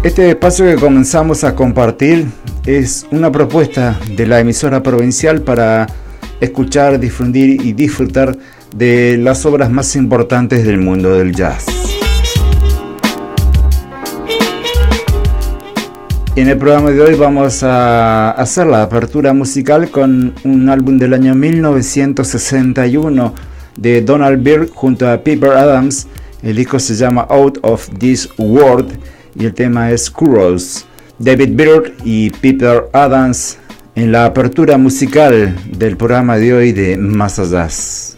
Este espacio que comenzamos a compartir es una propuesta de la emisora provincial para escuchar, difundir y disfrutar de las obras más importantes del mundo del jazz. En el programa de hoy vamos a hacer la apertura musical con un álbum del año 1961 de Donald Byrd junto a Piper Adams. El disco se llama Out of This World y el tema es Curious. David Byrd y Piper Adams en la apertura musical del programa de hoy de Más Jazz.